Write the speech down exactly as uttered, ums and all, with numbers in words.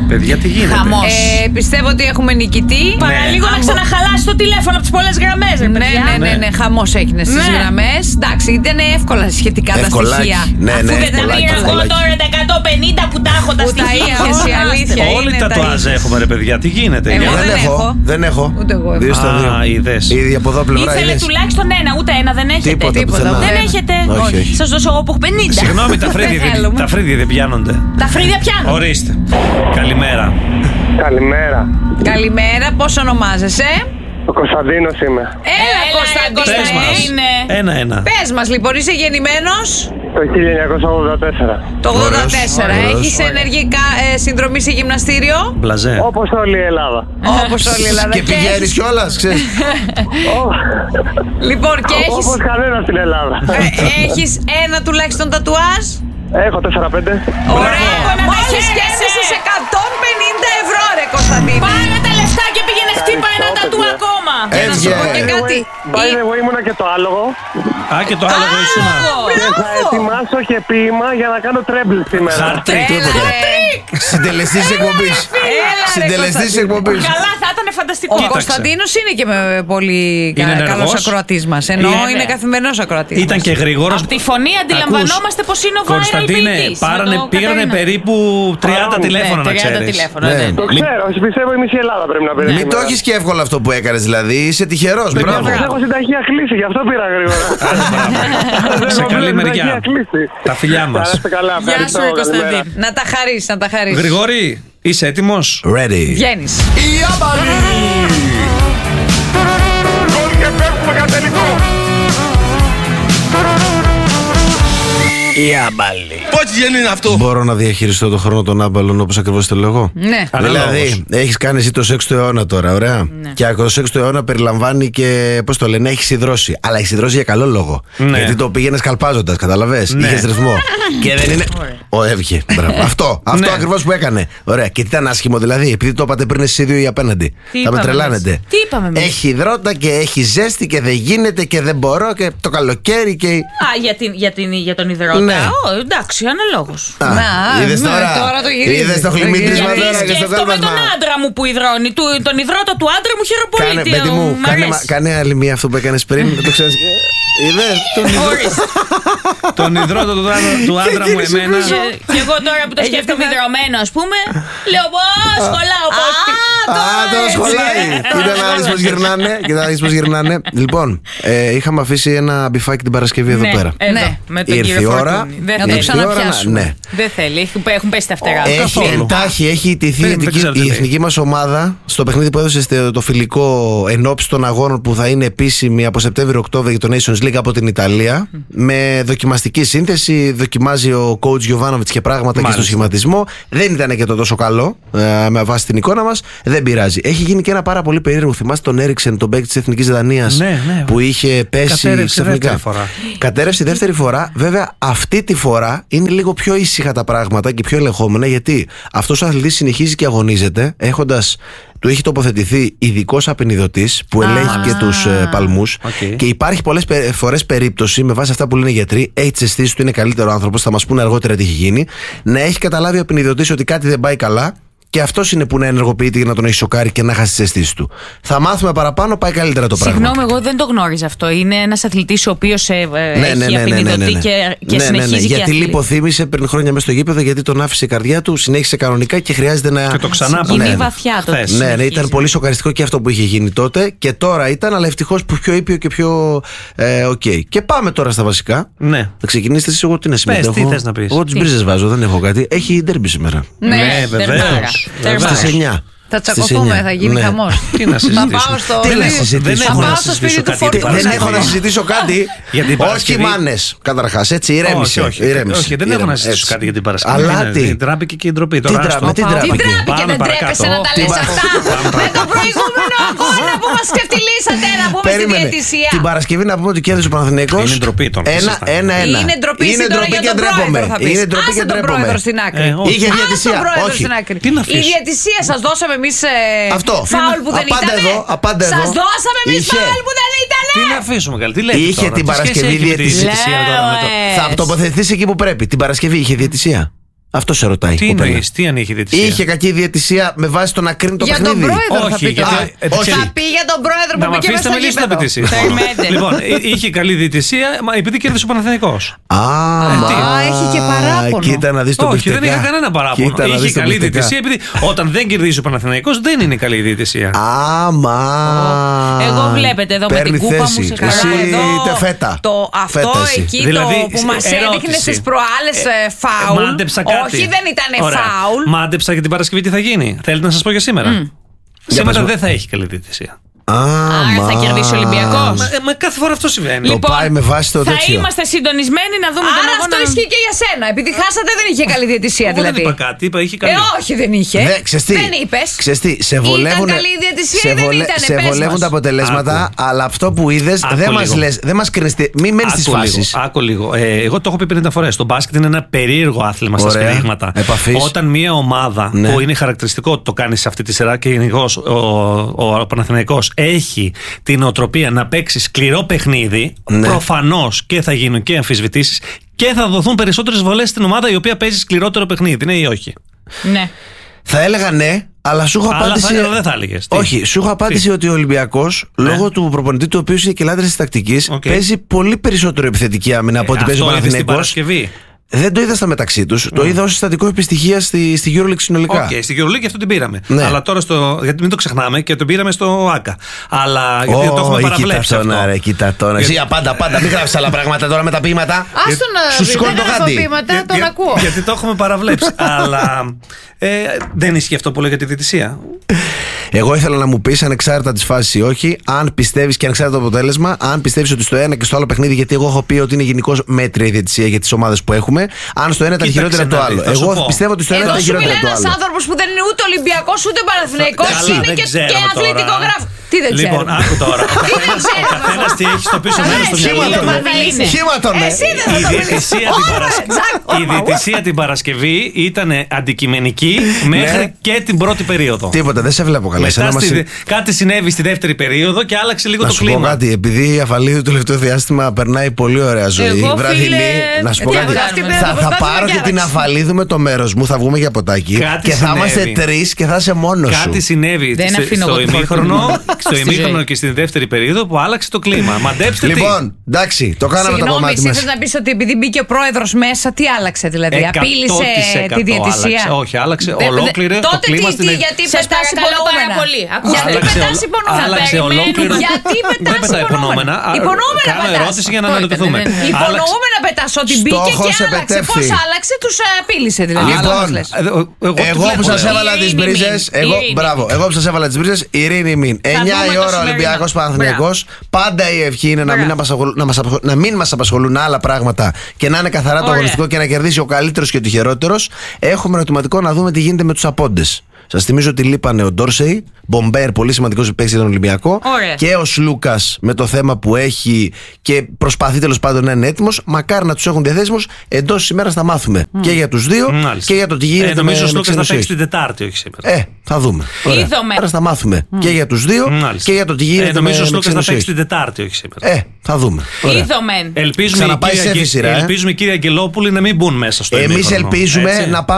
Παιδιά, τι γίνεται. Χαμός. Ε, πιστεύω ότι έχουμε νικητή. Ναι. Παραλίγο να ξαναχαλάσει το τηλέφωνο από τις πολλές γραμμές, ρε Ναι, παιδιά. ναι, ναι, ναι, χαμός έγινε στις Ναι. γραμμές. Εντάξει, ήταν εύκολα σχετικά τα Ευκολάκι. στοιχεία. Ναι, Αφού ναι, δεν τα ευκολάκι, πήρα εγώ ευκολάκι. τώρα τα εκατόν πενήντα που τα έχω τα Που τα στοιχεία. είχες, η Ω, αλήθεια. Όλοι είναι τα τα τουάζ ίδια. έχουμε, ρε παιδιά. Τι γίνεται. Εγώ για- δεν Δεν έχω. έχω. Δεν έχω. Ούτε εγώ έχω. Δύο στα δύο. Α, είδες. Ήδη από εδώ πλευρά Ήθελε είδες. τουλάχιστον ένα, ούτε ένα δεν έχετε. Τίποτα, Τίποτα, πουθενά. Δεν δεν. έχετε. Όχι, όχι. Σας δώσω εγώ που έχω πενήντα. Συγγνώμη, τα φρύδια δεν- θέλουμε. τα φρύδια δεν πιάνονται. Τα φρύδια πιάνουν. Ορίστε. Καλημέρα. Καλημέρα. Καλημέρα, πώς ονομάζεσαι? Ο Κωνσταντίνος είμαι. Έλα, Έλα, Κωνσταντίνε. Πες μας. είναι. Ένα-ένα. Πες μας λοιπόν, είσαι γεννημένος Το χίλια εννιακόσια ογδόντα τέσσερα. το ογδόντα τέσσερα. Ωραίος. Έχεις ενεργικά ε, συνδρομή σε γυμναστήριο, Μπλαζέ. Όπως όλη η Ελλάδα. όπως όλη η Ελλάδα. Και πηγαίνεις έχεις- κιόλας, ξέρεις. Λοιπόν, και έχεις, Όπως κανένα στην Ελλάδα. ε, έχεις ένα τουλάχιστον τατουάζ. Έχω τέσσερα πέντε. Ωραία, να τα μόλις χαίρεσαι. κέρδισες εκατόν πενήντα ευρώ, ρε Κωνσταντίνε. Πάρε τα λεφτά και πήγαινε χτύπα ένα Ευχαριστώ, τατού παιδιά. ακόμα. Και να σου πω και Έβγε. κάτι. By Η- the way, ήμουνα και το άλογο. Α, και το άλλο ήσουν. Και θα ετοιμάσω και ποίημα για να κάνω τρέμπλ σήμερα. Χαρτρίκ. Έλα, ρε. Συντελεστής της εκπομπής. Έλα, ρε, Συντελεστής της εκπομπής. Καλά, θα ήταν φανταστικό. Ο Κοίταξε. Κωνσταντίνος είναι και με πολύ Είναι ενεργός. καλό ακροατή μα. Ενώ Βέβαια. είναι καθημερινός ακροατή. Ήταν και γρήγορος. Από τη φωνή αντιλαμβανόμαστε πως είναι ο viral Κωνσταντίνε, ποιητής. πάρανε, Με το πήγανε Κατερίνα. περίπου τριάντα Παρόν. τηλέφωνα, Ναι, να τριάντα ξέρεις. τηλέφωνα, Ναι. ναι. Το Μη- ξέρω, πιστεύω η μισή Ελλάδα πρέπει να παίρνει. Μην το έχεις και εύκολο αυτό που έκανες, δηλαδή. Είσαι τυχερός. Παιδιά, Μπράβο. Έχω συνταχεία κλείσει, γι' αυτό πήρα γρήγορα. Σε Έχω καλή πλέον μεριά. συνταχεία κλείσει. Τα φιλιά Να μας. είστε καλά, Γεια ευχαριστώ, σου, ρε καλημέρα. Κωνσταντίν. Να τα χαρείς, να τα χαρείς. Γρηγόρη, είσαι έτοιμος? Ready. Βγαίνεις. Η άμπαλη. Γκολ και πέφτουμε για τελικό. Η άμπαλη. Πώς γίνει αυτό? Μπορώ να διαχειριστώ τον χρόνο των άμπαλων όπως ακριβώς το λέω. Ναι. Αναλόγως. Δηλαδή, έχει κάνει εσύ το έξτο αιώνα τώρα, ωραία. Και το έξτο αιώνα περιλαμβάνει και, πώς το λένε, έχει ιδρώσει. Αλλά έχει ιδρώσει για καλό λόγο. Ναι. Γιατί το πήγαινε καλπάζοντας, καταλαβες. Ναι. Είχε ρυθμό. Και δεν είναι. Ο, έβγε. Μπράβο. Αυτό, αυτό Ναι. ακριβώς που έκανε. Ωραία. Και τι ήταν άσχημο, δηλαδή, επειδή το είπατε πριν εσείς οι δύο οι απέναντι. Τι Θα με είπαμε τρελάνετε. εμείς? Τι είπαμε εμείς? Έχει υδρότα και έχει ζέστη και δεν γίνεται και δεν μπορώ και το καλοκαίρι και. Α, για, την, για, την, για τον υδρότα. Ναι. Ω, εντάξει, αναλόγως. Α, Να, είδες ναι, τώρα, τώρα το γυρίζεις. είδες το Το χλιμίτρισμα γυρίζεις. τώρα και στο Σκέφτομαι τον κάλπασμα. άντρα μου που υδρώνει. Του, τον υδρότα του άντρα μου χαίρομαι πολύ. Κάνε, τι, παιδί μου, μ' κάνε, αρέσει. κάνε άλλη μία αυτό που έκανες πριν. Δεν το ξέρεις. Είδες. Ορίστε. Τον υδρότο του άντρα- του άντρα μου εμένα. Και, και εγώ τώρα που το σκέφτομαι υδρωμένο, ας πούμε, λέω πω, σχολάω πώς. Α, τώρα σχολάει. Κοίτα να δεις πως γυρνάνε. Κοίτα να δεις πως γυρνάνε. Λοιπόν, ε, είχαμε αφήσει ένα μπιφάκι την Παρασκευή εδώ Ναι, πέρα. εδώ, Ναι. με τον Ήρθε κύριο η ώρα. Φορτούνη. Δεν Να το θέλει. Ήρθε η ώρα να- ξαναπιάσουμε. Ναι. Δεν θέλει, έχουν- έχουν πέσει τα φτερά. Έχει καθόλου. εντάχει, έχει ιτηθεί Δεν- η δεν εθνική- ξέρω τι η λέει. εθνική μας ομάδα στο παιχνίδι που έδωσε στο- το φιλικό ενόψει των αγώνων που θα είναι επίσημη από Σεπτέμβριο-Οκτώβριο για το Nations League από την Ιταλία. Με δοκιμαστική σύνθεση, δοκιμάζει ο coach Γιοβάνοβιτς και πράγματα και στο Μάλιστα. σχηματισμό. Δεν ήταν και το τόσο καλό ε, με βάση την εικόνα μας. Δεν πειράζει. Έχει γίνει και ένα πάρα πολύ περίεργο. Θυμάστε τον Έριξεν, τον παίκτη της Εθνικής Δανίας Ναι, ναι. που είχε πέσει Κατέρευσε ξαφνικά. δεύτερη φορά. Κατέρευσε δεύτερη φορά. Βέβαια, αυτή τη φορά είναι λίγο πιο ήσυχα τα πράγματα και πιο ελεγχόμενα, γιατί αυτός ο αθλητής συνεχίζει και αγωνίζεται, έχοντας. Του έχει τοποθετηθεί ειδικός απεινιδωτής που ελέγχει και τους ε, παλμούς. Οκ. Και υπάρχει πολλές πε- φορές περίπτωση, με βάση αυτά που λένε οι γιατροί, έχει τις αισθήσεις του, είναι καλύτερο άνθρωπος, θα μας πούνε αργότερα τι έχει γίνει, να έχει καταλάβει ο απεινιδωτής ότι κάτι δεν πάει καλά. Και αυτό είναι που να ενεργοποιείται για να τον έχει σοκάρει και να χάσει τις αισθήσεις του. Θα μάθουμε παραπάνω, πάει καλύτερα το πράγμα. Συγγνώμη, εγώ δεν το γνώριζα αυτό. Είναι ένας αθλητής ο οποίος ε, ε, έχει απεινιδωτεί και, και ναι, συνεχίζει ναι, ναι. και Γιατί αθλεί. λιποθύμησε πριν χρόνια μέσα στο γήπεδο, γιατί τον άφησε η καρδιά του, συνέχισε κανονικά και χρειάζεται να. Και το ξανά Συγκινεί ναι. βαθιά το Χθες. ότι Ναι, ναι, συνεχίζει. ήταν πολύ σοκαριστικό και αυτό που είχε γίνει τότε. Και τώρα ήταν, αλλά ευτυχώς που πιο ήπιο και πιο. Ε, οκ. Και πάμε τώρα στα βασικά. Ναι. Θα ξεκινήσετε εσείς, εγώ τι να συμμετέχω. τι θες να πεις. Εγώ τις Τι. μπρίζες βάζω, δεν έχω κάτι. Έχει ντέρμπι σήμερα. Ναι, Ναι, βεβαίως. τερμάρα. Τερμάρα. Στις εννιά. Θα Στις τσακωθούμε, εννιά. θα γίνει Ναι. χαμός. Τι να Θα συζητήσουμε. πάω στο. Τι να έχω- συζητήσουμε. δεν Θα έχω πάω να στο συζητήσω σπίτι του κάτι για την Φορτούνη. Δεν έχω να Παρασκευή. συζητήσω κάτι. Για την Όχι Παρασκευή. μάνες, καταρχάς, έτσι, ηρέμησε. Όχι, όχι, ηρέμησε. όχι, δεν έχω να Ηρέμησε, συζητήσω έτσι. κάτι για την Παρασκευή. Αλλά Είναι- τι. Τράπηκε και η ντροπή. Τι Τώρα τράπηκε, άστο. τι Τι τράπηκε. τράπηκε και Πάμε δεν παρακάτω. τρέπεσαι να τα Τι λες πα- αυτά. Με το προηγούμενο αγώνα που μας ξεφτυλίσατε να πούμε στη Περίμενε. διαιτησία. Την Παρασκευή να πούμε ότι κέρδισε ο Παναθηναϊκός. Είναι ντροπή τον, τι Ένα, σας τα ένα, ένα. Είναι ντροπή Είναι τώρα ντροπή για και τον ντρέπομαι. πρόεδρο, θα πεις. Είναι ντροπή και Άσε τον ντρέπομαι. πρόεδρο στην άκρη. Ε, όχι. Είχε Άσε διαιτησία. τον πρόεδρο Όχι. στην άκρη. Τι να Η αφήσω. διαιτησία σας δώσαμε εμείς ε, Αυτό. φάουλ που δεν Απάντα ήτανε. εδώ, απάντα εδώ. Σας δώσαμε εμείς Είχε. φάουλ που δεν ήτανε. Τι να αφήσουμε καλή, τι λέτε Είχε τώρα, την τι σχέση Παρασκευή έχει με τη διαιτησία. διαιτησία τώρα με το- Λέω, ε. Θα τοποθετηθείς εκεί που πρέπει. Την Παρασκευή είχε διαιτησία. Αυτό σε ρωτάει. Τι εννοείς, τι αν είχε διαιτησία? Είχε κακή διαιτησία με βάση το να κρίνει το για παιχνίδι. τον πρόεδρο Όχι, θα πει γιατί- τώρα. ε, όχι. Θα πει για τον πρόεδρο Να που με πήγε μέσα αφήσετε στο να μιλήσω να γήπεδο. πετύσει. Περιμένετε. Λοιπόν, ε, είχε καλή διαιτησία μα επειδή κέρδισε ο Παναθηναϊκός. Α, τι? μα, Α, έχει και παράπονο. Κοίτα να δεις το Όχι, μπιφτεκά. δεν είχα κανένα παράπονο. Κοίτα να Είχε δεις το καλή μπιφτεκά. διαιτησία επειδή όταν δεν κερδίζει ο Παναθηναϊκός δεν είναι καλή διαιτησία. Άμα. Εγώ βλέπετε εδώ με Παίρνει την κούπα θέση. μου σε καλά. Εσύ Εδώ, τε φέτα. Το, αυτό Φέτα εσύ. εκεί Δηλαδή, το που μας ερώτηση. έδειχνε στις προάλλες Ε, ε, φάουλ. Μάντεψα κάτι. Όχι, δεν ήταν Ωραία. φάουλ. Μάντεψα για την Παρασκευή τι θα γίνει. Θέλετε να σας πω για σήμερα. Για Σήμερα πες μου. δεν θα έχει καλή διαιτησία. Άμα. θα κερδίσει ο Ολυμπιακός. Μα, ε, μα κάθε φορά αυτό συμβαίνει. Το πάει με βάση το θα τέτοιο. είμαστε συντονισμένοι να δούμε τον Άρα αγώνα. αυτό ισχύει και για σένα. Επειδή χάσατε δεν είχε καλή διαιτησία Εγώ δεν δηλαδή. είπα κάτι, είπα είχε καλή. Ε, όχι, δεν είχε. Δε, ξέρεις τι, Δεν είπες. ξέρεις τι, σε βολεύουν, καλή η διαιτησία σε ή δεν βολε- ήτανε, σε πες βολεύουν μας. τα αποτελέσματα, Άκου. αλλά αυτό που είδες Άκου δεν μας λίγο. λες, δεν μας κρίνεις. τι- Μην μένεις στις Άκου λίγο, φάσεις. άκου λίγο. Ε, εγώ το έχω πει πενήντα φορές. Το μπάσκετ είναι ένα περίεργο άθλημα στα Ωραία. σφυρίγματα. Επαφής. Όταν μια ομάδα Ναι. που είναι χαρακτηριστικό ότι το κάνει σε αυτή τη σειρά και γενικώς ο, ο, ο Παναθηναϊκός έχει την οτροπία να παίξει σκληρό παιχνίδι, Ναι. προφανώς και θα γίνουν και αμφισβητήσεις και θα δοθούν περισσότερες βολές στην ομάδα η οποία παίζει σκληρότερο παιχνίδι. Ναι ή όχι? Ναι. Θα έλεγα ναι, αλλά σου έχω Αλλά απάντηση. θα- δεν θα έλεγες. Τι? Όχι, σου έχω απάντηση ότι ο Ολυμπιακός, Ναι. λόγω του προπονητή του οποίου είναι και λάτρης της τακτικής, Οκ. παίζει πολύ περισσότερο επιθετική άμυνα από ό,τι Ε, παίζει ο αυτό είδες την Παναθηναϊκός. Παρασκευή. Δεν το είδα στα μεταξύ τους. Το είδα ως συστατικό επιστοιχία στη, στη EuroLeague συνολικά. Οκ, στην Euroleague αυτό την πήραμε. Ναι. Αλλά τώρα στο. Γιατί μην το ξεχνάμε και τον πήραμε στο ΆΚΑ. Αλλά γιατί Ω, το έχουμε η παραβλέψει. κοιτατόνα, αυτό. ρε, κοιτατόνα. Γιατί- Εσύ πάντα, πάντα, μην γράφεις άλλα πράγματα τώρα με τα ποίηματα. Άστον Σου να σηκώνει δεν το γράφω γάντι. ποίηματα, Για- τον για- ακούω. Γιατί το έχουμε παραβλέψει. Αλλά ε, δεν ισχύει αυτό που λέει για τη διαιτησία. Εγώ ήθελα να μου πεις ανεξάρτητα τη φάση ή όχι, αν πιστεύεις και ανεξάρτητα το αποτέλεσμα, αν πιστεύεις ότι στο ένα και στο άλλο παιχνίδι, γιατί εγώ έχω πει ότι είναι γενικώς μέτρια η διαιτησία για τις ομάδες που έχουμε, αν στο ένα ήταν Κοίταξε χειρότερο από το να άλλο. δεις, θα σου Εγώ πω. πιστεύω ότι στο ένα Εδώ ήταν σου χειρότερο μιλάει από το ένας άλλο. άνθρωπος που δεν είναι ούτε Ολυμπιακός ούτε Παναθηναϊκός. Καλά, Είναι δεν και, ξέρουμε και τώρα. αθλητικογράφος. Τι δεν Λοιπόν, ξέρουμε. άκου τώρα. Ο Τι δεν καθένας- Ο ξέρουμε. καθένας τι έχει στο πίσω μέρος του Εσύ μυαλού δεν του. θα μιλήσεις. Χήμα τον, ναι. Εσύ δεν Η θα το μιλήσεις. διαιτησία την Ωραία, Παρασκευή- Τζακ, η ωραία. διαιτησία την Παρασκευή ήταν αντικειμενική μέχρι Ναι. και την πρώτη περίοδο. Τίποτα, δεν σε βλέπω καλά. Μετά Εσένα μας στη- είναι- κάτι συνέβη στη δεύτερη περίοδο και άλλαξε λίγο Να το σου πω κλίμα. κάτι, επειδή η Αφαλίδη το τελευταίο διάστημα περνάει πολύ ωραία ζωή. Εγώ, βραδινή. φίλε, Να σου πω τι κάτι. να κάνουμε. Θα, θα Προσπάθουμε πάρω κι και την άλλαξε. Αφαλίδη με το μέρος μου, θα βγούμε για ποτάκι. Κάτι και θα είμαστε συνέβη. τρεις και θα είσαι μόνος σου. Κάτι συνέβη Δεν στο- αφήνω στο εγώ τη ημίχρονο, φορτούνα στο στη ημίχρονο ζωή. και στην δεύτερη περίοδο που άλλαξε το κλίμα. Μαντέψτε τι. Λοιπόν, εντάξει, το κάναμε το Συγγνώμη, κομμάτι εσύ μας. θες να πεις ότι επειδή μπήκε ο πρόεδρος μέσα, τι άλλαξε δηλαδή, εκατό απείλησε τοις εκατό τη διαιτησία. άλλαξε. Όχι, άλλαξε Δε- ολόκληρη δε- το τότε κλίμα τι, στην τι, εκ- γιατί Σας πετάς παρακαλώ υπονοούμενα. πάρα πολύ. Ακούστε. Γιατί Άλλαξε πετάς ολο- υπονοούμενα. άλλαξε Θα ολόκληρο. περιμένουμε. Γιατί πετάς Δεν πετάει υπονοούμενα. Α, Υπονοούμενα Κάνω πετάς. ερώτηση για να Αυτό αναρωτηθούμε. ήταν, ναι, ναι. Άλλαξε- Υπονοούμενα πετάς ότι μπήκε Στόχος και άλλαξε. επετεύχθη. Πώς άλλαξε, τους ε, απείλησε δηλαδή. Λοιπόν, Αυτό μας λες. Ε, εγώ- εγώ τι Εγώ που βλέπω, σας λέω. έβαλα τις Ειρήνη μπρίζες, μην. εγώ, Ειρήνη μπράβο, εγώ που σας έβαλα τις μπρίζες, ειρήνη μην. εννιά δούμε η το ώρα σημερινό. Ολυμπιακός Παναθηναϊκός. Πάντα η ευχή είναι να μην, Μπράβο. μας απασχολούν, να, μας απασχολούν, να μην μας απασχολούν άλλα πράγματα και να είναι καθαρά το Ωραία. αγωνιστικό και να κερδίσει ο καλύτερος και ο τυχερότερος. Έχουμε ερωτηματικό να δούμε τι γίνεται με τους απόντες. Σας θυμίζω ότι λείπανε ο Ντόρσεϊ, Μπομπέρ, πολύ σημαντικός παίκτης για τον Ολυμπιακό. Ωραία. Και ο Σλούκας με το θέμα που έχει και προσπαθεί τέλος πάντων να είναι έτοιμος. Μακάρι να τους έχουν διαθέσιμους. Εντός της ημέρας θα μάθουμε και για τους δύο Μάλιστα. και για το τι γίνεται. Ε, νομίζω με- ο με Σλούκας θα ξενοσία. παίξει την Τετάρτη, όχι σήμερα. Ε, θα δούμε. Ωραία. Είδαμε. Άρα θα μάθουμε και για τους δύο Μάλιστα. και για το τι γίνεται. Ε, νομίζω με- ο με Σλούκας θα ξενοσία. παίξει την Τετάρτη, όχι σήμερα. Ε, θα δούμε. Ωραία. Είδομεν. Ελπίζουμε, η Ξαναπάει κυρία, σε έφη σειρά, ε. ελπίζουμε οι κύριοι Αγγελόπουλοι να μην μπουν μέσα στο Εμείς ημίχρονο, ελπίζουμε έτσι. να